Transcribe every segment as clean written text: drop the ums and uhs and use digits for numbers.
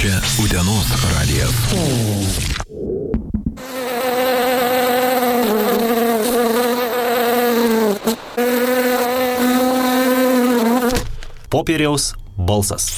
Čia Utenos radijas. Popieriaus balsas.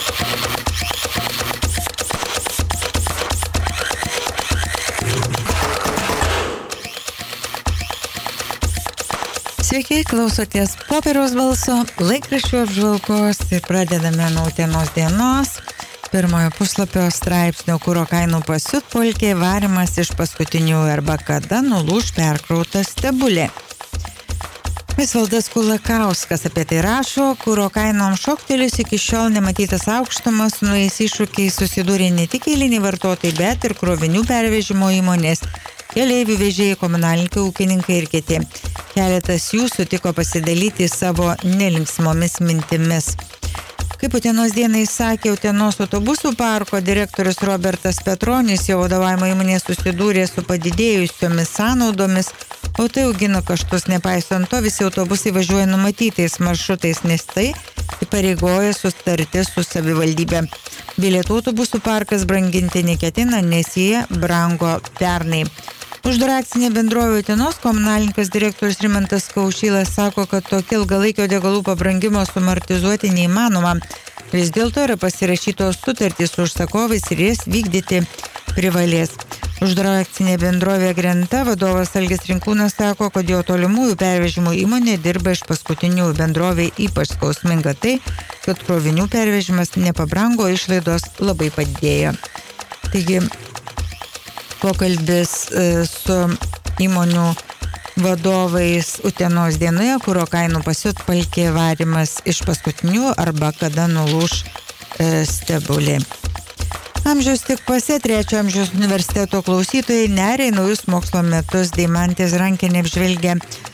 Sveiki, klausotės Popieriaus balso, laikraščių apžvalgos ir pradedame nuo Utenos dienos. Pirmojo puslapio straipsnio kuro kainų pasiutpolkė varimas iš paskutinių arba kada nulūš perkrauta stebulė. Visvaldas Kulakauskas apie tai rašo, kuro kainom šoktelis iki šiol nematytas aukštumas, su naujais iššūkiais susidūrė ne tik eiliniai vartotojai, bet ir krovinių pervežimo įmonės, keleivių vežėjai, komunalininkai, ūkininkai ir kiti. Keletas jų sutiko pasidalyti savo nelinksmomis mintimis. Kaip Utenos dienai sakė Utenos autobusų parko direktorius Robertas Petronis, jo vadovavimo įmonė susidūrė su padidėjusiomis sąnaudomis, o tai augino kaštus. Nepaisant to, visi autobusai važiuoja numatytais maršrutais, nes tai įpareigoja sutarti su savivaldybė. Bilietų autobusų parkas branginti neketina, nes jie brango pernai. Uždara akcinė bendrovė Utenos komunalininkas direktorius Rimantas Kaušylas sako, kad tokio ilgalaikio degalų pabrangimo suamortizuoti neįmanoma. Vis dėlto yra pasirašytos sutartys su užsakovais ir jas vykdyti privalės. Uždara akcinė bendrovė Grenta vadovas Algis Rinkūnas sako, kad jo tolimųjų pervežimų įmonė dirba iš paskutinių. Bendrovė ypač skausminga tai, kad krovinių pervežimas nepabrango, išlaidos labai padidėjo. Taigi, pokalbis su įmonių vadovais Utenos dienoje, kuro kainų pasiutpolkė varimas iš paskutinių arba kada nulūš stebulė. Amžiaus tik pase trečio amžiaus universiteto klausytojai neria į naujus mokslo metus. Deimantės Rankienė apžvelgia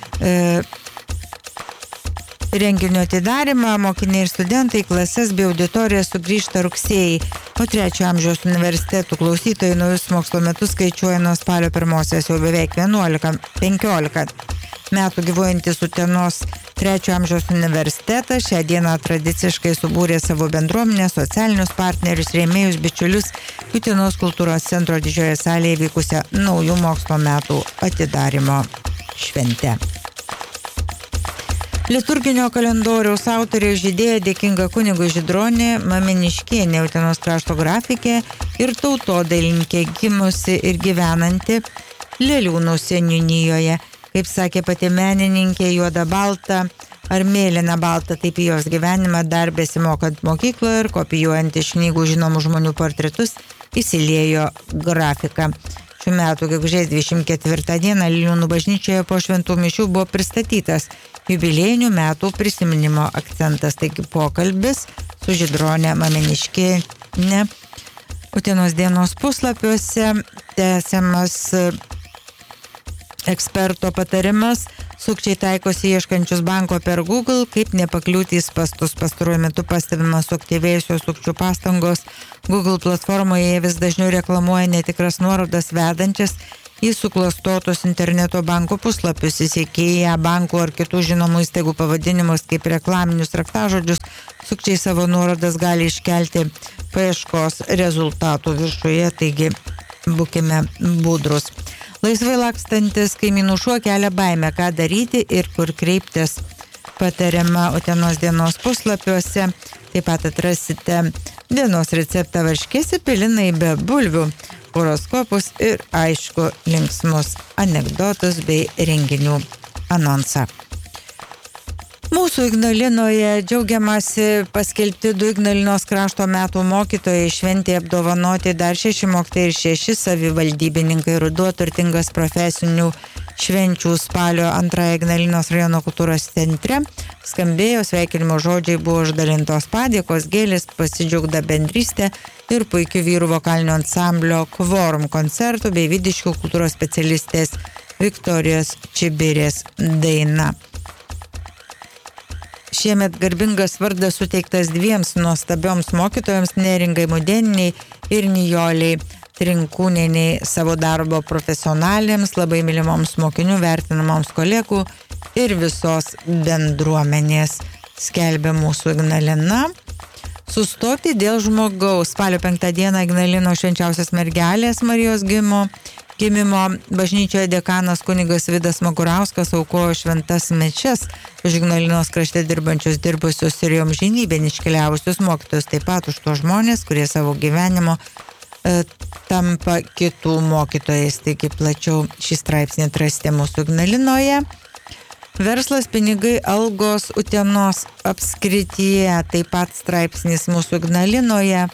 renginio atidarymą, mokiniai ir studentai klases bei auditorija sugrįžta rugsėjį, o trečio amžiaus universitetų klausytojai naujus mokslo metus skaičiuoja nuo spalio 1-osios jau beveik 15 metų gyvuojantis Utenos trečio amžiaus universitetas šią dieną tradiciškai subūrė savo bendruomenę, socialinius partnerius, rėmėjus, bičiulius Utenos kultūros centro didžioje salėje vykusią naujų mokslo metų atidarymo šventę. Liturginio kalendoriaus autorė žydėja dėkinga kunigui Žydronė Mameniškienė, Utenos krašto grafikė ir tautodailininkė, gimusi ir gyvenanti Leliūnų seniūnijoje. Kaip sakė pati menininkė, juoda balta ar mėlyna balta, taip į jos gyvenimą dar besimokant mokykloje ir kopijuojant iš knygų žinomų žmonių portretus įsiliejo grafika. Šių metų gegužės 24 dieną Leliūnų bažnyčioje po šventų mišių buvo pristatytas jubiliejinių metų prisiminimo akcentas. Taigi pokalbis su Žydronė Mameniškienė Utenos dienos puslapiuose, tęsiamas eksperto patarimas, sukčiai taikosi ieškančius banko per Google, kaip nepakliūti į spastus. Pastaruoju metu pastebimas suaktyvėjusios sukčių pastangos. Google platformoje vis dažniau reklamuoja netikras nuorodas vedančias į suklastotus interneto banko puslapius, įsikėję bankų ar kitų žinomų įstaigų pavadinimus kaip reklaminius raktažodžius. Sukčiai savo nuorodas gali iškelti paieškos rezultatų viršuje, taigi būkime budrus. Laisvai lakstantis kaimynų šuo kelia baimę, ką daryti ir kur kreiptis. Patariama Utenos dienos puslapiuose. Taip pat atrasite dienos receptą varškės pelinai be bulvių, horoskopus ir aišku linksmus anekdotus bei renginių anonsą. Mūsų Ignalinoje džiaugiamasi paskelbti 2 Ignalinos krašto metų mokytojai, šventėje apdovanoti dar 6 mokytojai ir 6 savivaldybininkai. Ruduo turtingas profesinių švenčių spalio 2 Ignalinos rajono kultūros centre. Skambėjo sveikinimo žodžiai, buvo uždalintos padėkos, gėlės, pasidžiaugta bendrystė ir puikių vyrų vokalinio ansamblio Kvorum koncertų bei Vidiškių kultūros specialistės Viktorijos Čibirės daina. Šiemet garbingas vardas suteiktas 2 nuostabioms mokytojams Neringai Mudėniai ir Nijoliai Trinkūnieniai, savo darbo profesionalėms, labai mylimoms mokinių, vertinamoms kolegų ir visos bendruomenės, skelbia mūsų Ignalina. Sustoti dėl žmogaus. Spalio 5 dieną Ignalinos švenčiausios mergelės Marijos gimimo bažnyčioje dekanas kunigas Vidas Magurauskas aukojo šventas mišias už Ignalinos krašte dirbusius ir jom žinybėn iškeliavusius mokytojus, taip pat už tuos žmonės, kurie savo gyvenimo tampa kitų mokytojais. Taigi plačiau šį straipsnį atrasite mūsų Ignalinoje. Verslas, pinigai, algos Utenos apskrityje, taip pat straipsnis mūsų Ignalinoje.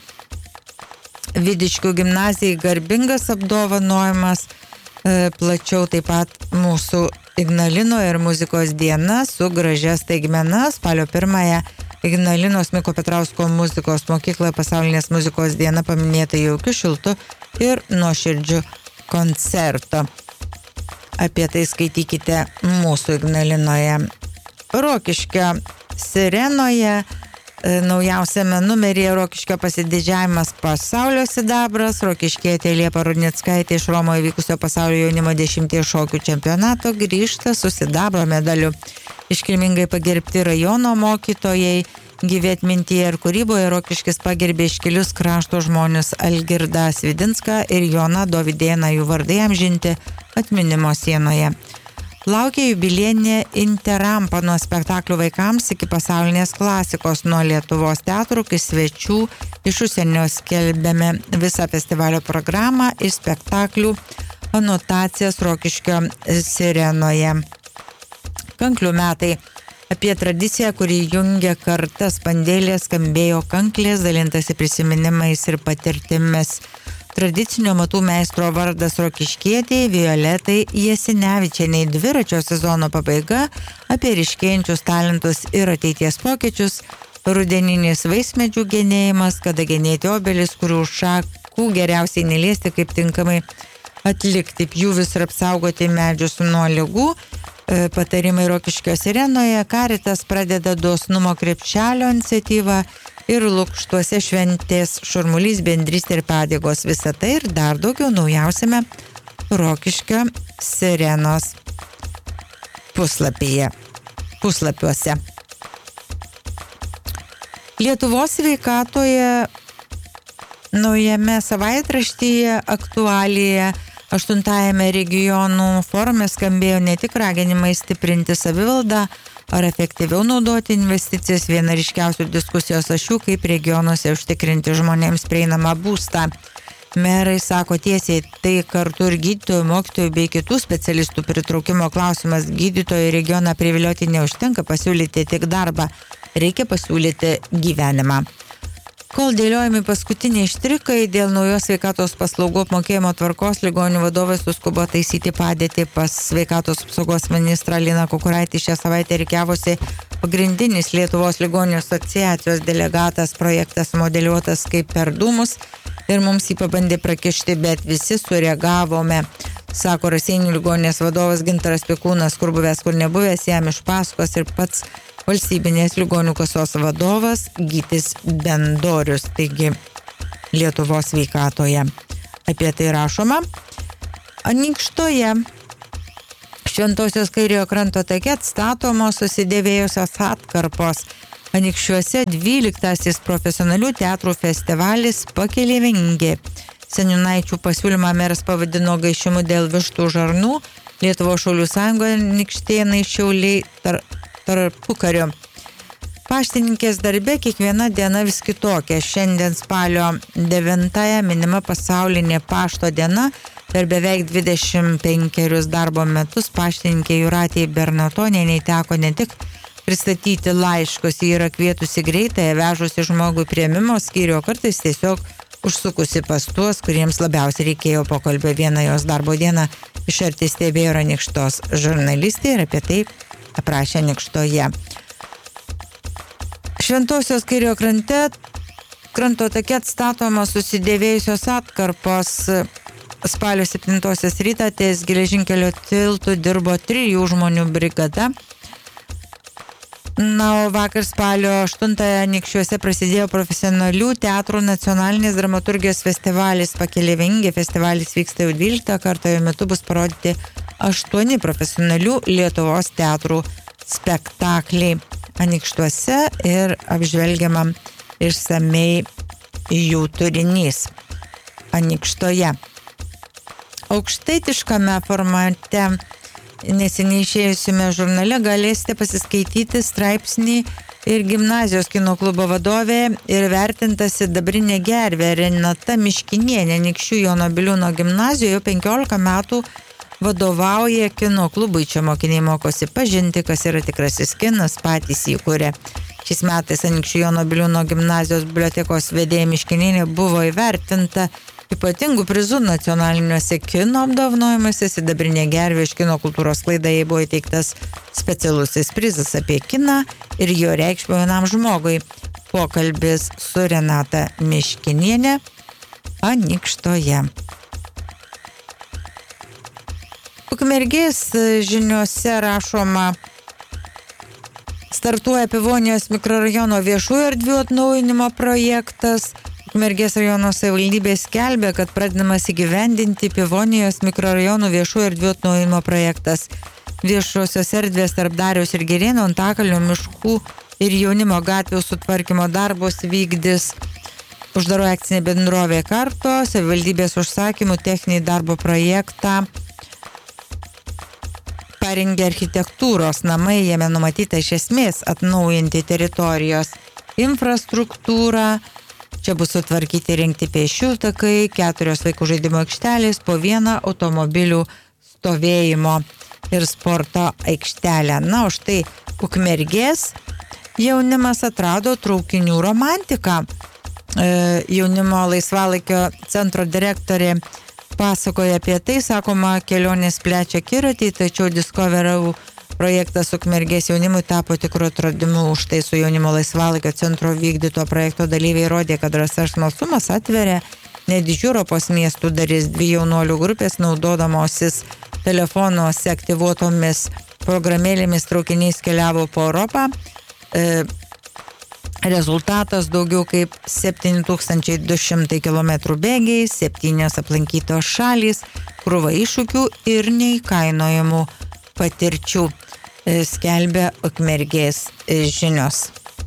Vidiškių gimnazijai garbingas apdovanojimas, plačiau taip pat mūsų Ignalinoje ir muzikos diena su gražia staigmena. Spalio 1 Ignalinos Miko Petrausko muzikos mokykloje pasaulinės muzikos diena paminėta jaukiu, šiltu ir nuoširdžiu koncertu. Apie tai skaitykite mūsų Ignalinoje. Rokiškio Sirenoje naujausiame numeryje Rokiškio pasididžiavimas pasaulio sidabras. Rokiškietė Liepa Rudnickaitė iš Romoje vykusio pasaulio jaunimo 10 šokių čempionato grįžta su sidabro medaliu. Iškilmingai pagerbti rajono mokytojai, gyvi atmintyje ir kūryboje Rokiškis pagerbė iškilius krašto žmonės Algirdą Svidinską ir Joną Dovydėną, jų vardai amžinti atminimo sienoje. Laukia jubiliejinė Interampa nuo spektaklių vaikams iki pasaulinės klasikos, nuo Lietuvos teatrų iki svečių iš užsienio. Skelbėme visą festivalio programą ir spektaklių anotacijas Rokiškio Sirenoje. Kanklių metai. Apie tradiciją, kuri jungia kartas, pandėlė skambėjo kanklės, dalintasi prisiminimais ir patirtimis. Tradicinio matų meistro vardas Rokiškietei Violetai Jasinevičienei. Dviračio sezono pabaiga, apie ryškėjančius talentus ir ateities pokyčius, rudeninis vaismedžių genėjimas, kada genėti obelis, kurių šakų geriausiai neliesti, kaip tinkamai atlikti pjūvis ir apsaugoti medžius nuo ligų. Patarimai Rokiškio Sirenoje. Karitas pradeda dosnumo krepšelio iniciatyvą ir Lukštuose šventės šurmulys, bendrystė ir padėkos. Visą tai ir dar daugiau naujausiame Rokiškio Sirenos puslapiuose. Lietuvos sveikatoje naujame savaitraštyje aktualija 8-ame regionų forume skambėjo ne tik raginimai stiprinti savivaldą ar efektyviau naudoti investicijas, viena ryškiausių diskusijos ašių, kaip regionuose užtikrinti žmonėms prieinamą būstą. Merai sako tiesiai, tai kartu ir gydytojų, mokytojų bei kitų specialistų pritraukimo klausimas. Gydytojų regioną privilioti neužtenka pasiūlyti tik darbą, reikia pasiūlyti gyvenimą. Kol dėliojami paskutiniai štrikai dėl naujos sveikatos paslaugų apmokėjimo tvarkos, ligonių vadovai suskubo taisyti padėtį. Pas sveikatos apsaugos ministrą Liną Kukuraitį šią savaitę rikiavosi pagrindinis Lietuvos ligonių asociacijos delegatas. Projektas modeliuotas kaip per dūmus ir mums jį pabandė prakišti, bet visi sureagavome, sako Raseinių ligoninės vadovas Gintaras Pikūnas, kur buvęs, kur nebuvęs, jam iš paskos ir pats valstybinės ligonių kasos vadovas Gytis Bendorius. Taigi Lietuvos sveikatoje apie tai rašoma. Anykštoje Šventosios kairiojo kranto take atstatomos susidėvėjusios atkarpos. Anykščiuose 12 profesionalių teatrų festivalis Pakeleivingi. Seniūnaičių pasiūlymą meras pavadino gaišimu dėl vištų žarnų. Lietuvos šaulių sąjungoje Anykštėnai Šiauliai tarpukario. Paštininkės darbe kiekviena diena vis kitokia. Šiandien spalio 9 minima pasaulinė pašto diena. Per beveik 25 darbo metus paštininkė Jūratė Bernatonienei teko ne tik pristatyti laiškus, ji yra kvietusi greitąją, vežusi žmogui priėmimo skyrių, o kartais tiesiog užsukusi pas tuos, kuriems labiausiai reikėjo pokalbio. Vieną jos darbo dieną iš arti stebėjo Anykštos žurnalistė ir apie tai aprašė Anykštoje. Šventosios kairiojo kranto take atstatomos susidėvėjusios atkarpos. Spalio 7 rytą ties geležinkelio tiltų dirbo 3 žmonių brigada. Na, o vakar spalio 8 Anykščiuose prasidėjo profesionalių teatrų nacionalinės dramaturgijos festivalis Pakeleivingi. Festivalis vyksta jau 12 kartą, jo metu bus parodyti 8 profesionalių Lietuvos teatrų spektakliai Anykštuose ir apžvelgiama išsamei jų turinys. Anikštoje. Aukštaitiškame formate neseniai išėjusiame žurnale galėsite pasiskaityti straipsnį ir gimnazijos kino klubo vadovė ir vertinta sidabrinė gervė Renata Miškinienė Anykščių Jono Biliūno gimnazijoje 15 metų vadovauja kino klubui. Čia mokiniai mokosi pažinti, kas yra tikrasis kinas, patys įkūrė. Šiais metais Anykščių Jono Biliūno gimnazijos bibliotekos vedėja Miškinienė buvo įvertinta ypatingų prizų nacionaliniuose kino apdovanojimuose. Sidabrinė gervė iš kino kultūros sklaida jai buvo įteiktas specialusis prizas apie kiną ir jo reikšmę jaunam žmogui. Pokalbis su Renata Miškinienė Anykštoje. Ukmergės žiniose rašoma, startuoja Pivonijos mikrorajono viešųjų erdvių atnaujinimo projektas. Ukmergės rajono savivaldybė skelbia, kad pradedamas įgyvendinti Pivonijos mikrorajonų viešųjų erdvių atnaujinimo projektas. Viešosios erdvės tarp Dariaus ir Girėno, Antakalnio miškų ir jaunimo gatvių sutvarkymo darbus vykdys uždaroji akcinė bendrovė Karto. Savivaldybės užsakymų techninį darbo projektą parengė architektūros namai, jame numatyta iš esmės atnaujinti teritorijos infrastruktūrą. Čia bus sutvarkyti rinkti pėsčiųjų takai, 4 vaikų žaidimo aikštelės, po 1 automobilių stovėjimo ir sporto aikštelę. Na, o štai Ukmergės jaunimas atrado traukinių romantiką. Jaunimo laisvalaikio centro direktorė pasakoja apie tai, sakoma, kelionės plečia akiratį, tačiau Discoverau projektas Ukmergės jaunimui tapo tikru atradimu. Už tai su jaunimo laisvalaikio centro vykdyto projekto dalyviai rodė, kad drąsa ir smalsumas atveria net didžių Europos miestų dalis. 2 jaunuolių grupės naudodamosis telefonuose aktyvuotomis programėlėmis traukiniais keliavo po Europą. Rezultatas daugiau kaip 7200 km bėgiai, 7 aplankytos šalys, krūva iššūkių ir neįkainojamų patirčių, skelbia Ukmergės žinios.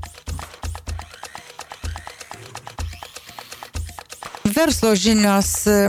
Verslo žinios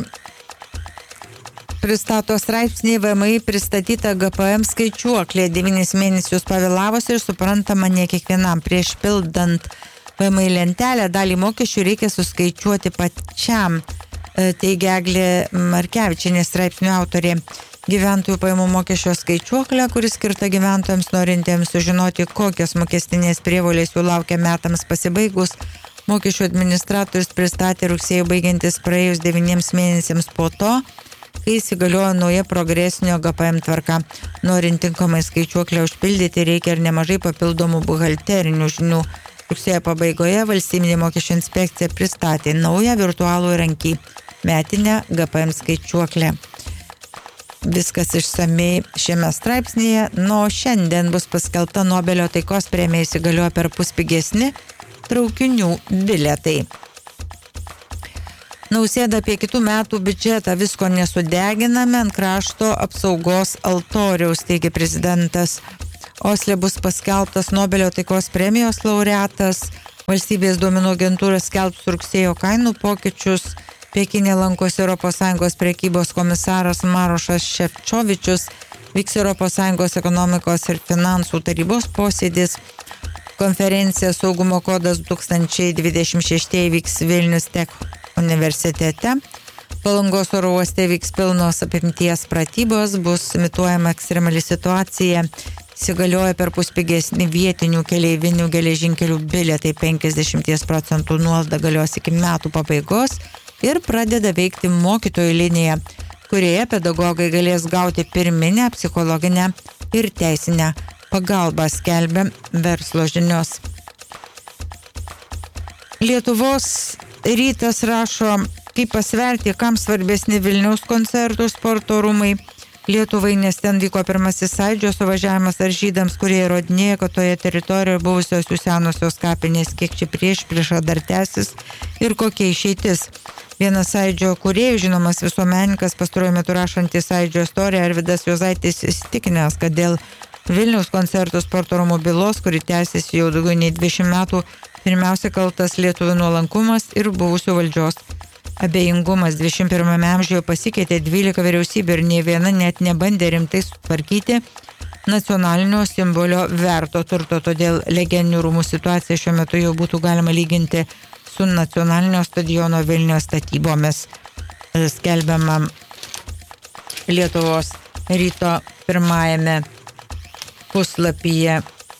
pristato straipsnį VMI pristatyta GPM skaičiuoklė 9 mėnesius pavėlavusi ir suprantama ne kiekvienam. Prieš pildant VMI lentelę dalį mokesčių reikia suskaičiuoti pačiam, teigia Eglė Markevičienė, straipsnių autorė. Gyventojų pajamų mokesčio skaičiuoklė, kuris skirta gyventojams norintiems sužinoti, kokios mokestinės prievolės jų laukia metams pasibaigus. Mokesčių administratorius pristatė rugsėjo baigiantis praėjus 9 mėnesiams po to, kai įsigaliojo nauja progresinio GPM tvarka. Norint tinkamai skaičiuoklę užpildyti, reikia ir nemažai papildomų buhalterinių žinių. Rugsėjo pabaigoje Valstybinė mokesčių inspekcija pristatė naują virtualų įrankį metinę GPM skaičiuoklę. Viskas išsamei šiame straipsnėje. Nuo šiandien bus paskelbta Nobelio taikos premija, įsigaliojo perpus pigesni traukinių bilietai. Nausėda apie kitų metų biudžetą, visko nesudeginame ant krašto apsaugos altoriaus, teigia prezidentas. Osle bus paskelbtas Nobelio taikos premijos laureatas. Valstybės duomenų agentūra skelbs rugsėjo kainų pokyčius. Pekine lankosi ES prekybos komisaras Marošas Šefčovičius. Vyks ES ekonomikos ir finansų tarybos posėdis. Konferencija Saugumo kodas 2026 vyks Vilnius Tech universitete. Palangos oro uoste vyks pilnos apimties pratybos, bus imituojama ekstremali situacija. Įsigalioja perpus pigesni vietinių keleivinių geležinkelių bilietai, 50% nuolaida galios iki metų pabaigos. Ir pradeda veikti mokytojų linija, kurioje pedagogai galės gauti pirminę, psichologinę ir teisinę pagalbą, skelbia Verslo žinios. Lietuvos rytas rašo, kaip pasverti, kam svarbesni Vilniaus koncertų sporto rūmai Lietuvai, nes ten vyko pirmasis Sąjūdžio suvažiavimas ar žydams, kurie įrodinėja, kad toje teritorijoje buvusios jų senosios kapinės, kiek čia priešprieša dar tęsis ir kokia išeitis. Vienas Sąjūdžio kūrėjų, žinomas visuomenininkas, pastaruoju metu rašantis Sąjūdžio istoriją, Arvydas Juozaitis, įsitikinęs, kad dėl Vilniaus koncertų sporto rūmų bylos, kuri tęsiasi jau daugiau nei 20 metų, Pirmiausia, kaltas lietuvių nuolankumas ir buvusių valdžios abejingumas. 21 amžiuje pasikeitė 12 vyriausybių ir nei viena net nebandė rimtai sutvarkyti nacionalinio simbolio verto turto. Todėl legendinių rūmų situaciją šiuo metu jau būtų galima lyginti su nacionalinio stadiono Vilniaus statybomis, skelbiama Lietuvos ryto pirmajame puslapyje.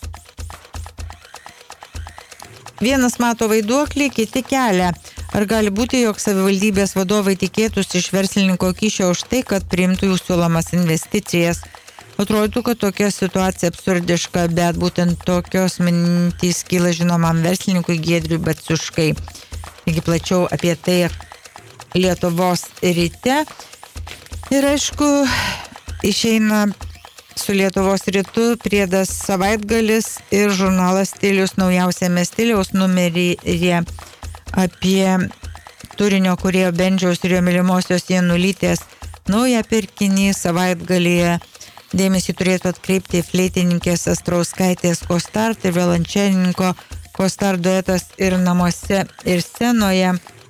Vienas mato vaiduoklį, kiti kelią. Ar gali būti, jog savivaldybės vadovai tikėtųsi iš verslininko kyšio už tai, kad priimtų jų siūlomas investicijas? Atrodytų, kad tokia situacija absurdiška, bet būtent tokios mintys kyla žinomam verslininkui Giedriui Baciuškai. Taigi plačiau apie tai Lietuvos ryte. Ir aišku, išeina su Lietuvos rytu priedas savaitgalis ir žurnalas Stilius naujausiame Stiliaus numeryje apie turinio kūrėjo Bendžiaus ir jo mylimosios Janulytės naują pirkinį savaitgalyje. Dėmesį turėtų atkreipti fleitininkės Astrauskaitės Kostart ir violončelininko Kostart duetas ir namuose ir scenoje.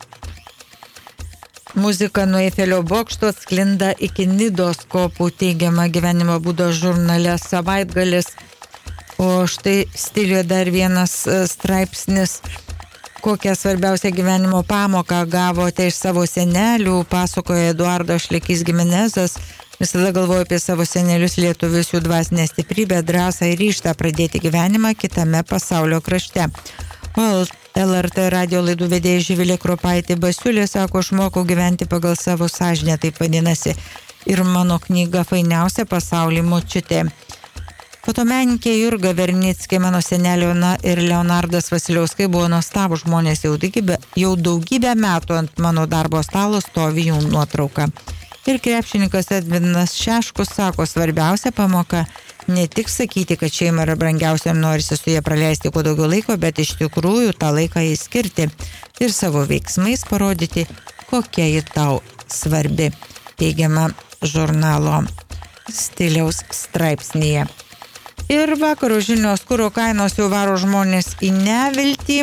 Muzika nuo Eifelio bokšto atsklinda iki Nidos kopų, teigiama gyvenimo būdo žurnale Savaitgalis. O štai Stiliuje dar vienas straipsnis. Kokią svarbiausią gyvenimo pamoką gavote iš savo senelių, pasakoja Eduardo Šlekys Gimenezas. Visada galvoju apie savo senelius lietuvius, jų dvasinę stiprybę, drąsą ir ryžtą pradėti gyvenimą kitame pasaulio krašte. O LRT radio laidų vedėja Živilė Kropaitė Basiulė sako, aš mokau gyventi pagal savo sąžinę, taip vadinasi. Ir mano knyga Fainiausia pasauly močiutė. Fotomenininkė Jurga Vernickė, mano senelė Ona ir Leonardas Vasiliauskai buvo nuostabūs žmonės, jau daugybę metų ant mano darbo stalo stovi jų nuotrauka. Ir krepšininkas Edvinas Šeškus sako, svarbiausia pamoka ne tik sakyti, kad šeima yra brangiausia ir norisi su jie praleisti kuo daugiau laiko, bet iš tikrųjų tą laiką įskirti ir savo veiksmais parodyti, kokia ji tau svarbi, teigiama žurnalo Stiliaus straipsnyje. Ir vakaro žinios, kuro kainos jau varo žmonės į neviltį,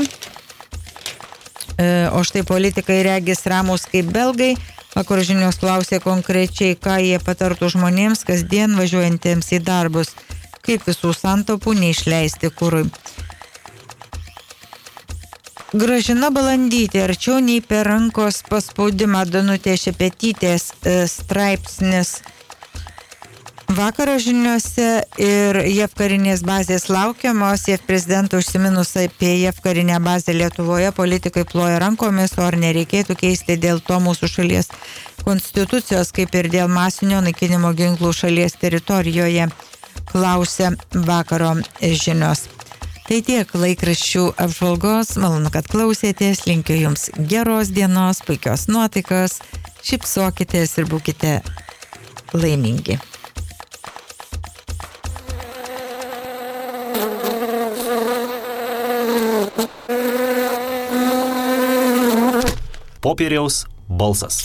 o štai politikai regis ramus kaip belgai. Vakaro žinios klausė konkrečiai, ką jie patartų žmonėms kasdien važiuojantiems į darbus, kaip visų santaupų neišleisti kurui. Gražina Balandytė, arčiau nei per rankos paspaudimą, Danutė Šepetytės straipsnis vakaro žiniuose. Ir JAV karinės bazės laukiamos. JAV prezidento užsiminus apie JAV karinę bazę Lietuvoje, politikai ploja rankomis, o ar nereikėtų keisti dėl to mūsų šalies konstitucijos, kaip ir dėl masinio naikinimo ginklų šalies teritorijoje, klausia vakaro žinios. Tai tiek laikraščių apžvalgos, malonu, kad klausėtės, linkiu jums geros dienos, puikios nuotaikos, šypsokitės ir būkite laimingi. Popieriaus balsas.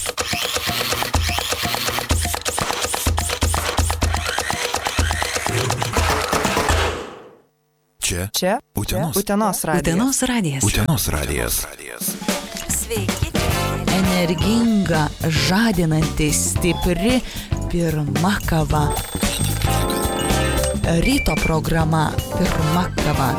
Čia Utenos radijas. Utenos radijas. Sveiki. Energinga, žadinanti, stipri, pirma kava. Ryto programa pirma kava.